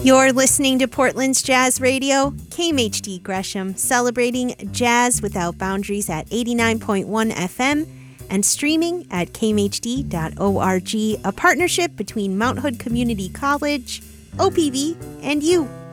You're listening to Portland's Jazz Radio, KMHD Gresham, celebrating jazz without boundaries at 89.1 FM and streaming at kmhd.org, a partnership between Mount Hood Community College, OPV, and you.